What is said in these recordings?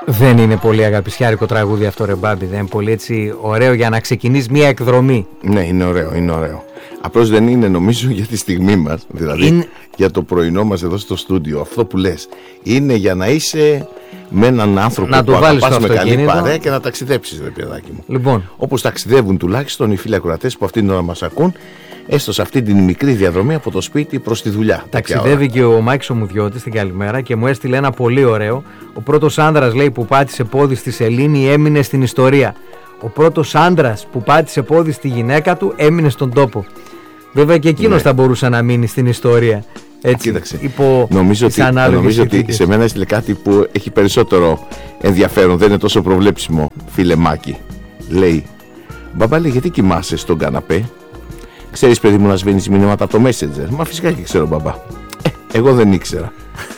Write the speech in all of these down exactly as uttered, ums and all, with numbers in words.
Δεν είναι πολύ αγαπησιάρικο τραγούδι αυτό, ρε Μπάμπη? Δεν είναι πολύ έτσι ωραίο για να ξεκινείς μια εκδρομή? Ναι, είναι ωραίο, είναι ωραίο. Απλώς δεν είναι, νομίζω, για τη στιγμή μας. Δηλαδή είναι... για το πρωινό μας εδώ στο στούντιο. Αυτό που λες είναι για να είσαι με έναν άνθρωπο να που αγαπάς με καλή παρέα και να ταξιδέψεις, ρε παιδάκι μου. Λοιπόν. Όπως ταξιδεύουν τουλάχιστον οι φίλοι ακροατές που αυτήν την ώρα μας ακούν, έστω σε αυτή την μικρή διαδρομή από το σπίτι προς τη δουλειά. Ταξιδεύει και ο Μάκης ο Μουδιώτης την καλημέρα και μου έστειλε ένα πολύ ωραίο. Ο πρώτος άνδρας, λέει, που πάτησε πόδι στη σελήνη έμεινε στην ιστορία. Ο πρώτος άνδρας που πάτησε πόδι στη γυναίκα του έμεινε στον τόπο. Βέβαια και εκείνος, ναι, θα μπορούσε να μείνει στην ιστορία. Έτσι, κοίταξε, υπό νομίζω, ότι, νομίζω ότι σε μένα έστειλε κάτι που έχει περισσότερο ενδιαφέρον, δεν είναι τόσο προβλέψιμο, φίλε Μάκη. Λέει, μπαμπάλε, γιατί κοιμάσαι στον καναπέ? Ξέρεις, παιδί μου, να σβήνεις μηνύματα από το Messenger? Μα φυσικά και ξέρω, μπαμπά. Ε, εγώ δεν ήξερα.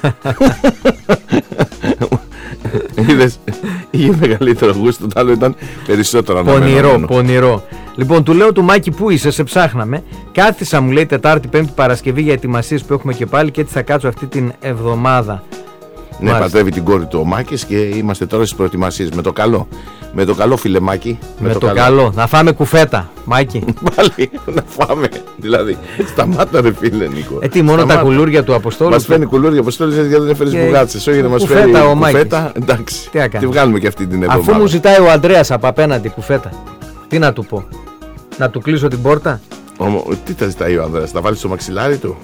Είδες, είχε μεγαλύτερο γούστο, το άλλο ήταν περισσότερο αναμενόμενο. Πονηρό, πονηρό. Λοιπόν, του λέω του Μάκη, πού είσαι, σε ψάχναμε. Κάθισα, μου λέει, Τετάρτη, Πέμπτη, Παρασκευή για ετοιμασίες που έχουμε και πάλι και έτσι θα κάτσω αυτή την εβδομάδα. Ναι, παντρεύει την κόρη του ο Μάκης και είμαστε τώρα στις προετοιμασίες. Με το καλό. Με το καλό, φίλε Μάκη. Με, με το, το καλό. καλό. Να φάμε κουφέτα, Μάκη. Πάλι να φάμε. Δηλαδή, σταμάτα, ρε φίλε Νίκο. Ε, τι, μόνο σταμάτα. Τα κουλούρια του Αποστόλου. Μας φέρνει κουλούρια Αποστόλου γιατί δεν έφερες μπουγάτσες. Όχι να μας φέρει κουφέτα. Εντάξει. Τι, τη βγάλουμε και αυτή την εβδομάδα. Αφού μου ζητάει ο Ανδρέας από απέναντι κουφέτα, τι να του πω? Να του κλείσω την πόρτα? Ομο, τι τα ζητάει ο Ανδρέας, θα βάλει στο μαξιλάρι του?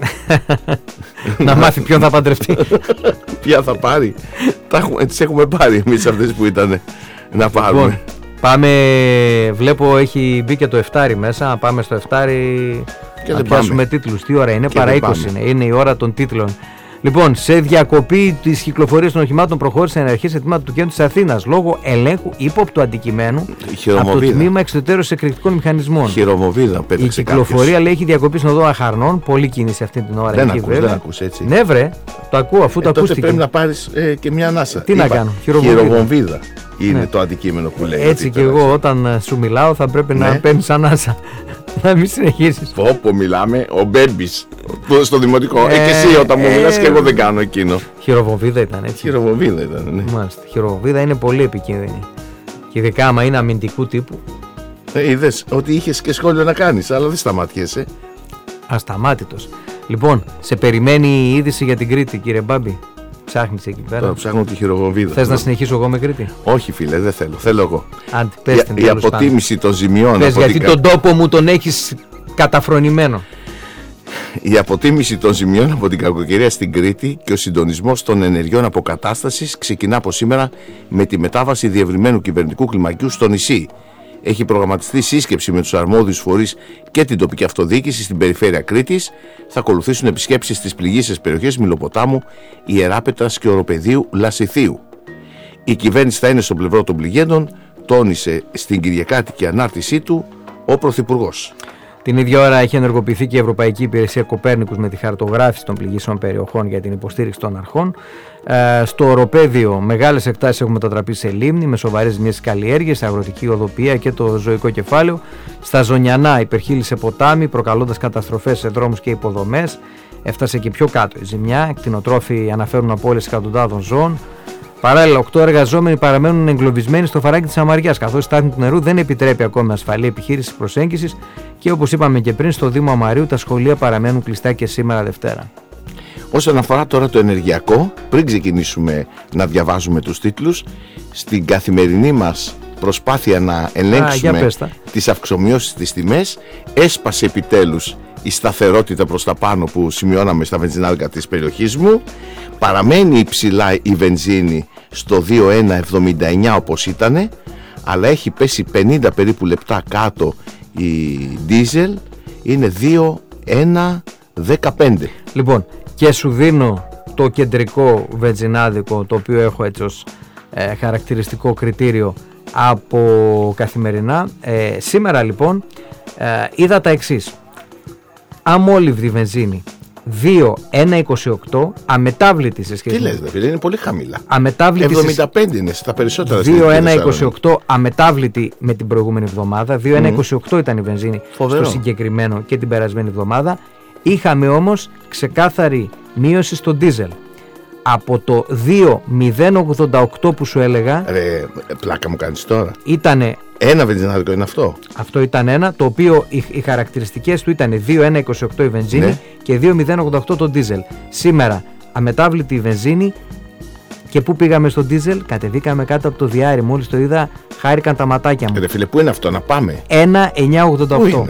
Να μάθει ποιον θα παντρευτεί. Ποια θα πάρει? Τις έχουμε πάρει εμείς αυτές που ήταν να πάρουμε. Λοιπόν, πάμε, βλέπω έχει μπει και το εφτάρι μέσα. Πάμε στο εφτάρι και να πιάσουμε τίτλους. Τι ώρα είναι? Και παρά είκοσι είναι. Είναι η ώρα των τίτλων. Λοιπόν, σε διακοπή της κυκλοφορίας των οχημάτων προχώρησε η αρχή σε τμήμα του κέντρου της Αθήνας λόγω ελέγχου ύποπτου αντικειμένου από το τμήμα εξωτερέρωσης εκρηκτικών μηχανισμών. Χειρομοβίδα, πέταξε. Η κυκλοφορία, κάποιος, λέει, έχει διακοπή στον οδό Αχαρνών. Πολύ κίνηση αυτή την ώρα. Δεν ακούς, δεν ακούς έτσι. Ναι, βρε, το ακούω αφού ε, το ακούστηκε. Τότε πρέπει να πάρεις ε, και μια ανάσα. Τι Είπα, να κάνω, χειρομοβίδα. Είναι, ναι, το αντικείμενο που λέει. Έτσι και εγώ όταν σου μιλάω θα πρέπει, ναι, να παίρνεις ανάσα. Να μην συνεχίσεις. Φόπο μιλάμε, ο Μπέμπης στο δημοτικό. Ε, ε, και εσύ όταν μου ε, μιλάς και εγώ δεν κάνω εκείνο. Χειροβοβίδα ήταν, έτσι. Χειροβοβίδα ήταν, ναι. Μάλιστα. Χειροβοβίδα είναι πολύ επικίνδυνη. Και ειδικά άμα είναι αμυντικού τύπου. Ε, είδες ότι είχες και σχόλιο να κάνεις, αλλά δεν σταματιέσαι. Ασταμάτητος. Λοιπόν, σε περιμένει η είδηση για την Κρήτη, κύριε Μπάμπη. Ψάχνεις εκεί πέρα? Τώρα ψάχνω τη χειροβοβίδα. Θες να συνεχίσω εγώ με Κρήτη? Όχι, φίλε, δεν θέλω. Θέλω εγώ. Άντε, πες την, η, η αποτίμηση πάνω των ζημιών. Πες, γιατί την... τον τόπο μου τον έχεις καταφρονημένο. Η αποτίμηση των ζημιών από την κακοκαιρία στην Κρήτη και ο συντονισμός των ενεργειών αποκατάστασης ξεκινά από σήμερα με τη μετάβαση διευρυμένου κυβερνητικού κλιμακίου στο νησί. Έχει προγραμματιστεί σύσκεψη με τους αρμόδιους φορείς και την τοπική αυτοδιοίκηση στην περιφέρεια Κρήτης. Θα ακολουθήσουν επισκέψεις στις πληγείσες περιοχές Μυλοποτάμου, Ιεράπετρας και Οροπεδίου Λασιθίου. Η κυβέρνηση θα είναι στο πλευρό των πληγέντων, τόνισε στην κυριακάτικη ανάρτησή του ο Πρωθυπουργός. Την ίδια ώρα έχει ενεργοποιηθεί και η Ευρωπαϊκή Υπηρεσία Κοπέρνικους με τη χαρτογράφηση των πληγήσεων περιοχών για την υποστήριξη των αρχών. Ε, στο Οροπέδιο, μεγάλες εκτάσεις έχουν μετατραπεί σε λίμνη με σοβαρές ζημιές καλλιέργειες, αγροτική οδοποιία και το ζωικό κεφάλαιο. Στα Ζωνιανά υπερχείλησε ποτάμι, προκαλώντας καταστροφές σε δρόμους και υποδομές. Έφτασε και πιο κάτω η ζημιά. Κτηνοτρόφοι αναφέρουν απώλειες εκατοντάδων ζώων. Παράλληλα, οκτώ εργαζόμενοι παραμένουν εγκλωβισμένοι στο φαράγγι της Αμαριάς, καθώς η στάθμη του νερού δεν επιτρέπει ακόμη ασφαλή επιχείρηση προσέγγισης και, όπως είπαμε και πριν, στο Δήμο Αμαρίου τα σχολεία παραμένουν κλειστά και σήμερα Δευτέρα. Όσον αφορά τώρα το ενεργειακό, πριν ξεκινήσουμε να διαβάζουμε τους τίτλους, στην καθημερινή μας προσπάθεια να ελέγξουμε Α, τις αυξομοιώσεις στις τιμές, έσπασε επιτέλους η σταθερότητα προς τα πάνω που σημειώναμε στα βενζινάδικα της περιοχής μου. Παραμένει υψηλά η βενζίνη στο δύο ένα εβδομήντα εννιά όπως ήτανε, αλλά έχει πέσει πενήντα περίπου λεπτά κάτω η ντίζελ, είναι δύο ένα δεκαπέντε. Λοιπόν, και σου δίνω το κεντρικό βενζινάδικο, το οποίο έχω έτσι ως ε, χαρακτηριστικό κριτήριο από καθημερινά. Ε, σήμερα λοιπόν ε, είδα τα εξής. Αμόλυβδη βενζίνη δύο ένα είκοσι οκτώ, αμετάβλητη σε σχέση. Τι λες, δε φίλε, είναι πολύ χαμηλά. Αμετάβλητη εβδομήντα πέντε είναι στα περισσότερα. δύο ένα είκοσι οκτώ αμετάβλητη με την προηγούμενη εβδομάδα. δύο ένα είκοσι οκτώ mm. ήταν η βενζίνη. Φοβερό. Στο συγκεκριμένο και την περασμένη εβδομάδα. Είχαμε όμως ξεκάθαρη μείωση στο ντίζελ. από το δύο μηδέν ογδόντα οκτώ που σου έλεγα. Ρε, πλάκα μου κάνεις τώρα. Ήτανε. Ένα βενζινάδικο είναι αυτό. Αυτό ήταν ένα, το οποίο οι, οι χαρακτηριστικές του ήταν δύο ένα είκοσι οκτώ η βενζίνη, ναι, και δύο μηδέν ογδόντα οκτώ το ντίζελ. Σήμερα αμετάβλητη η βενζίνη. Και πού πήγαμε στο ντίζελ? Κατεβήκαμε κάτω από το διάρρη. Μόλις το είδα, χάρηκαν τα ματάκια μου. Ρε φίλε, πού είναι αυτό, να πάμε? ένα εννιά ογδόντα οκτώ.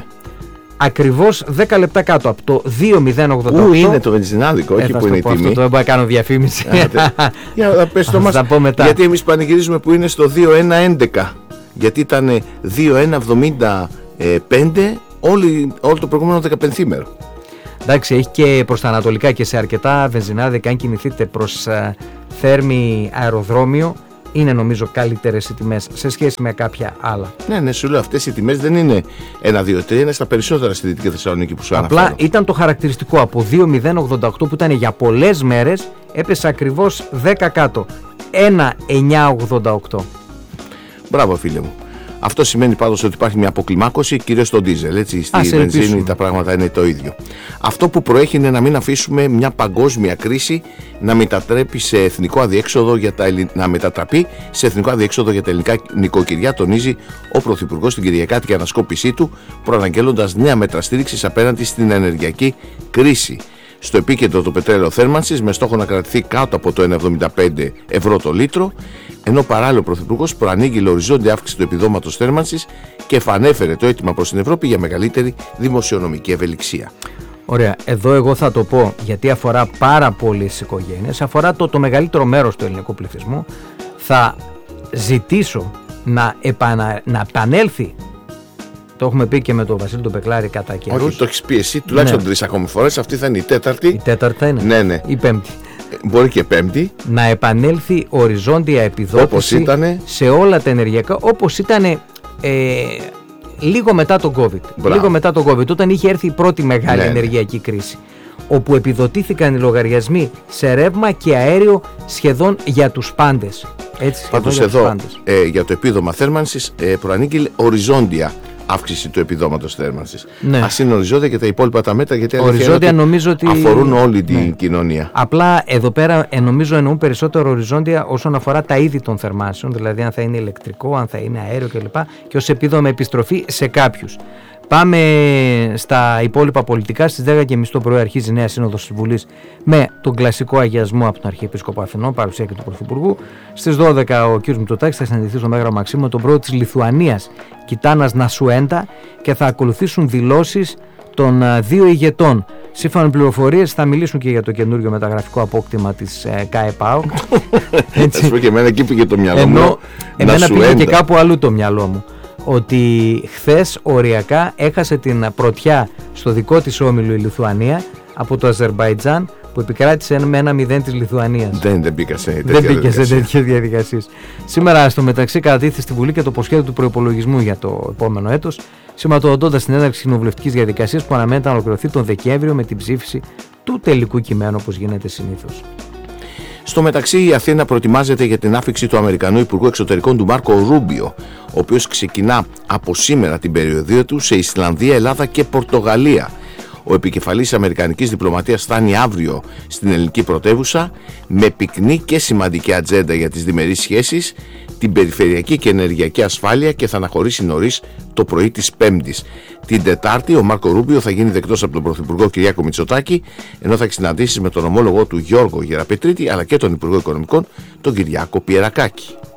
Ακριβώς δέκα λεπτά κάτω από το δύο μηδέν ογδόντα οκτώ. Πού είναι το βενζινάδικο, όχι ε, που είναι η τιμή. Αυτό, το δεν μπορώ να κάνω διαφήμιση. Για να πες το μας, γιατί εμείς πανηγυρίζουμε που είναι στο δύο ένα έντεκα. Γιατί ήταν δύο ένα εβδομήντα πέντε όλο το προηγούμενο δεκαπενθήμερο. Εντάξει, έχει και προς τα ανατολικά και σε αρκετά βενζινάδικα. Αν κινηθείτε προς uh, Θέρμη αεροδρόμιο, είναι νομίζω καλύτερες οι τιμές σε σχέση με κάποια άλλα. Ναι, ναι, σου λέω, αυτές οι τιμές δεν είναι ένα δύο τρία, είναι στα περισσότερα στη Δυτική Θεσσαλονίκη που σου αναφέρω. Απλά ήταν το χαρακτηριστικό από δύο μηδέν ογδόντα οκτώ που ήταν για πολλές μέρες, έπεσε ακριβώς δέκα κάτω. ένα εννιά ογδόντα οκτώ. Μπράβο, φίλε μου. Αυτό σημαίνει πάντως ότι υπάρχει μια αποκλιμάκωση, κυρίως στο ντίζελ. Έτσι, στη βενζίνη τα πράγματα είναι το ίδιο. Αυτό που προέχει είναι να μην αφήσουμε μια παγκόσμια κρίση να μετατρέπει σε εθνικό αδιέξοδο για τα, να μετατραπεί σε εθνικό αδιέξοδο για τα ελληνικά νοικοκυριά, τονίζει ο Πρωθυπουργός στην Κυριακάτικη ανασκόπησή του, προαναγγέλλοντας νέα μέτρα στήριξης απέναντι στην ενεργειακή κρίση. Στο επίκεντρο το πετρέλαιο θέρμανσης με στόχο να κρατηθεί κάτω από το ένα εβδομήντα πέντε ευρώ το λίτρο, ενώ παράλληλο ο Πρωθυπουργός προανήγγειλε οριζόντια αύξηση του επιδόματος θέρμανσης και εφανέφερε το αίτημα προς την Ευρώπη για μεγαλύτερη δημοσιονομική ευελιξία. Ωραία, εδώ εγώ θα το πω γιατί αφορά πάρα πολλές οικογένειες, αφορά το, το μεγαλύτερο μέρος του ελληνικού πληθυσμού. Θα ζητήσω να, επανα, να επανέλθει. Το έχουμε πει και με τον Βασίλη τον Πεκλάρη κατά καιρούς. Όχι, το έχεις πει εσύ τουλάχιστον ναι. τρεις ακόμη φορές. Αυτή θα είναι η τέταρτη. Η τέταρτη θα είναι. Ναι, ναι. Η πέμπτη. Μπορεί και πέμπτη. Να επανέλθει οριζόντια επιδότηση σε όλα τα ενεργειακά όπως ήταν ε, λίγο μετά τον COVID. Μπράβο. Λίγο μετά τον COVID, όταν είχε έρθει η πρώτη μεγάλη ναι, ενεργειακή ναι. κρίση. Όπου επιδοτήθηκαν οι λογαριασμοί σε ρεύμα και αέριο σχεδόν για τους πάντες. Έτσι, πάντως για εδώ πάντες. Ε, για το επίδομα θέρμανσης ε, προανήγγειλε οριζόντια αύξηση του επιδόματος θέρμανσης. Ναι. Ας είναι οριζόντια και τα υπόλοιπα τα μέτρα, γιατί οριζόντια νομίζω ότι αφορούν όλη την ναι. κοινωνία. Απλά εδώ πέρα ε, νομίζω εννοούν περισσότερο οριζόντια όσον αφορά τα είδη των θερμάσεων, δηλαδή αν θα είναι ηλεκτρικό, αν θα είναι αέριο κλπ. Και ως επίδομα επιστροφή σε κάποιους. Πάμε στα υπόλοιπα πολιτικά. Στις δέκα και μισή το πρωί αρχίζει η νέα σύνοδος της Βουλής με τον κλασικό αγιασμό από τον Αρχιεπίσκοπο Αθηνών, παρουσία και του Πρωθυπουργού. Στις δώδεκα ο κ. Μητσοτάκης θα συναντηθεί στο Μέγαρο Μαξίμου με τον πρόεδρο της Λιθουανίας, Κιτάνας Νασουέντα, και θα ακολουθήσουν δηλώσεις των δύο ηγετών. Σύμφωνα με πληροφορίες θα μιλήσουν και για το καινούριο μεταγραφικό απόκτημα της ε, ΚΑΕΠΑΟΚ. Έτσι. Θα σου πω και εμένα εκεί πήγε το μυαλό μου. Ενώ εμένα πήγε και κάπου αλλού το μυαλό μου. Ότι χθες οριακά έχασε την πρωτιά στο δικό της όμιλο η Λιθουανία από το Αζερμπαϊτζάν, που επικράτησε με ένα μηδέν της Λιθουανίας. Δεν, δεν μπήκα σε τέτοιες διαδικασίες. διαδικασίες. Σήμερα στο μεταξύ κατατίθεται στη Βουλή και το προσχέδιο του προϋπολογισμού για το επόμενο έτος, σηματοδοτώντας την έναρξη κοινοβουλευτικής διαδικασίας που αναμένεται να ολοκληρωθεί τον Δεκέμβριο με την ψήφιση του τελικού κειμένου, όπως γίνεται συνήθως. Στο μεταξύ, η Αθήνα προετοιμάζεται για την άφιξη του Αμερικανού Υπουργού Εξωτερικών του Μάρκο Ρούμπιο, ο οποίος ξεκινά από σήμερα την περιοδία του σε Ισλανδία, Ελλάδα και Πορτογαλία. Ο επικεφαλής αμερικανικής διπλωματίας φτάνει αύριο στην ελληνική πρωτεύουσα με πυκνή και σημαντική ατζέντα για τις διμερείς σχέσεις, την περιφερειακή και ενεργειακή ασφάλεια, και θα αναχωρήσει νωρίς το πρωί της Πέμπτης. Την Τετάρτη ο Μάρκο Ρούμπιο θα γίνει δεκτός από τον Πρωθυπουργό Κυριάκο Μητσοτάκη, ενώ θα έχει συναντήσεις με τον ομόλογο του Γιώργο Γεραπετρίτη αλλά και τον Υπουργό Οικονομικών τον Κυριάκο Πιερακάκη.